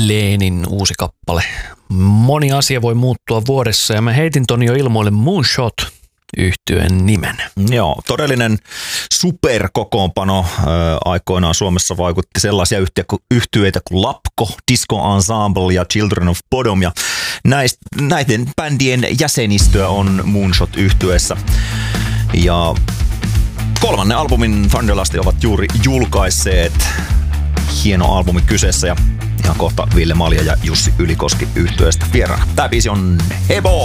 Leenin uusi kappale. Moni asia voi muuttua vuodessa ja mä heitin ton jo ilmoille Moonshot -yhtyeen nimen. Joo, todellinen superkokoonpano. Aikoinaan Suomessa vaikutti sellaisia yhtyeitä kuin Lapko, Disco Ensemble ja Children of Bodom. Ja näiden bändien jäsenistöä on Moonshot -yhtyeessä. Ja 3. albumin Thunderlust ovat juuri julkaisseet. Hieno albumi kyseessä ja ihan kohta Ville Malja ja Jussi Ylikoski -yhtyeestä vieraana. Tää biisi on Hebo!